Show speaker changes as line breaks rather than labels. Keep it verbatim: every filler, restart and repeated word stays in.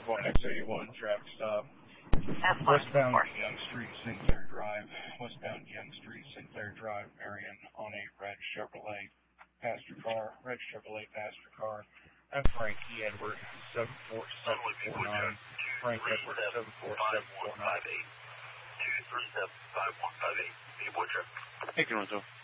one X eighty-one, traffic stop. Westbound Young Street, Sinclair Drive. Westbound Young Street, Sinclair Drive, Marion, on a red Chevrolet passenger car. Red Chevrolet passenger car. I'm Frankie Edward, seven four seven four nine. Frank Edward, seven four seven four nine.
two three seven five one five eight. Hey, boy, traffic.
Hey, Toronto.